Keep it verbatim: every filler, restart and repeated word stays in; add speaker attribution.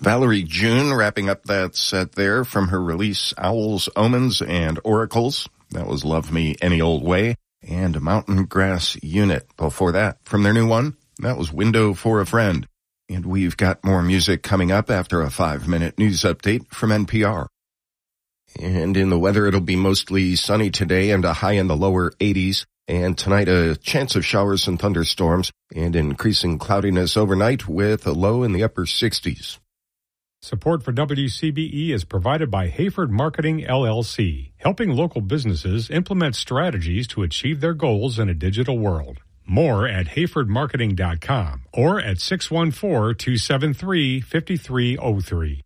Speaker 1: Valerie June wrapping up that set there from her release Owls, Omens, and Oracles. That was Love Me Any Old Way. And Mountain Grass Unit before that. From their new one, that was Window for a Friend. And we've got more music coming up after a five-minute news update from N P R. And in the weather, it'll be mostly sunny today and a high in the lower eighties. And tonight, a chance of showers and thunderstorms and increasing cloudiness overnight with a low in the upper sixties.
Speaker 2: Support for W C B E is provided by Hayford Marketing, L L C, helping local businesses implement strategies to achieve their goals in a digital world. More at hayford marketing dot com or at six one four, two seven three, five three zero three.